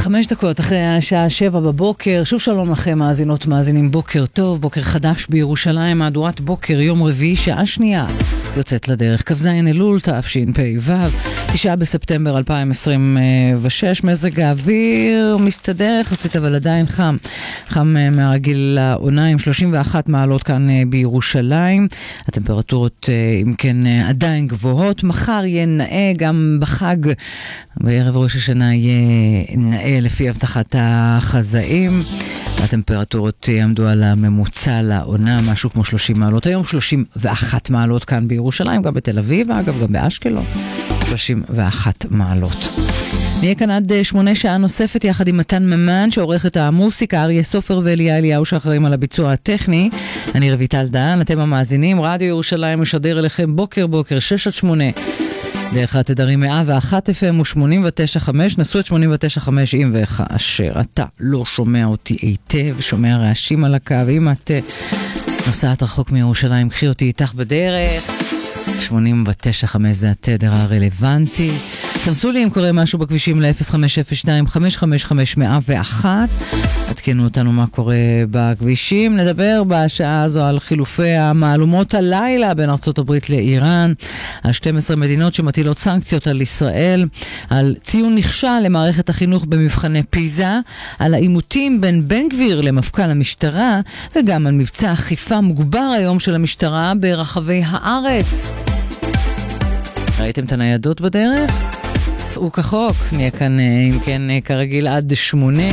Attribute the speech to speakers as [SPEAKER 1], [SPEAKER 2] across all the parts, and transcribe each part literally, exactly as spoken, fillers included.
[SPEAKER 1] חמש דקות אחרי השעה שבע בבוקר, שוב שלום לכם מאזינות מאזינים, בוקר טוב, בוקר חדש בירושלים, מהדורת בוקר, יום רביעי, שעה שנייה, יוצאת לדרך, כ"ז אלול תשפ"ו, תשעה בספטמבר אלפיים עשרים ושש, מזג האוויר מסתדר יחסית אבל עדיין חם, חם מהרגיל לעונה עם שלושים ואחת מעלות כאן בירושלים, הטמפרטורות אם כן עדיין גבוהות, מחר יהיה נאה גם בחג, בערב ראש השנה יהיה נאה לפי הבטחת החזאים, הטמפרטורות יעמדו על הממוצע לעונה, משהו כמו שלושים מעלות, היום שלושים ואחת מעלות כאן בירושלים, גם בתל אביב, אגב גם באשקלון, שלושים ואחת מעלות. נהיה כאן עד שמונה שעה נוספת יחד עם מתן ממן שעורך את המוסיקה, אריה סופר ואליה אליהו שאחראים על הביצוע הטכני. אני רויטל דהן, אתם המאזינים, רדיו ירושלים משדר אליכם בוקר בוקר שש עד שמונה דרך התדרים מאה ואחת אף אם ו-שמונים ותשע נקודה חמש, נסו את שמונים ותשע נקודה חמש אם וכאשר אתה לא שומע אותי היטב, שומע רעשים על הקו, אם את נוסעת רחוק מירושלים, קחי אותי איתך בדרך, שמונים ותשע נקודה חמש זה התדר הרלוונטי. סמסו לי אם קורה משהו בכבישים ל-אפס חמש אפס שתיים חמש חמש חמש מאה ואחת. עדכנו אותנו מה קורה בכבישים. נדבר בשעה הזו על חילופי המעלומות הלילה בין ארצות הברית לאיראן, על שתים עשרה מדינות שמטילות סנקציות על ישראל, על ציון נכשל למערכת החינוך במבחני פיזה, על העימותים בין בן גביר למפכ"ל המשטרה, וגם על מבצע אכיפה מוגבר היום של המשטרה ברחבי הארץ. ראיתם את הניידות בדרך? סעו כחוק, נהיה כאן אם כן כרגיל עד שמונה.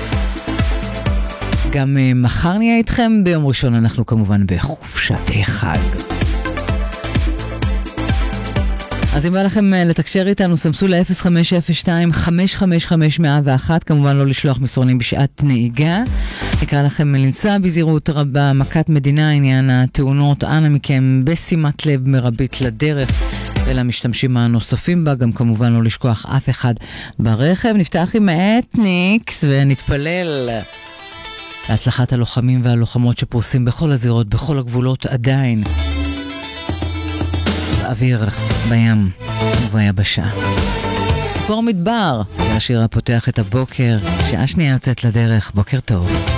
[SPEAKER 1] גם מחר נהיה איתכם, ביום ראשון אנחנו כמובן בחופשת החג. אז אם בא לכם לתקשר איתנו, סמסו ל-אפס חמש אפס שתיים חמש חמש חמש מאה ואחת, כמובן לא לשלוח מסרונים בשעת נהיגה. נקרא לכם לנסוע בזהירות רבה, מכת מדינה, עניין התאונות, אנא מכם בשימת לב מרבית לדרך ולמשתמשים הנוספים בה, גם כמובן לא לשכוח אף אחד ברכב. נפתח עם אתניקס ונתפלל להצלחת הלוחמים והלוחמות שפורסים בכל הזירות, בכל הגבולות עדיין, באוויר, בים וביבשה. ציפור מדבר, השיר הפותח את הבוקר, שעה שנייה יוצאת לדרך, בוקר טוב.